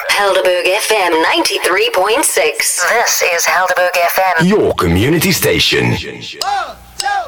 Helderberg FM 93.6. This is Helderberg FM. Your community station.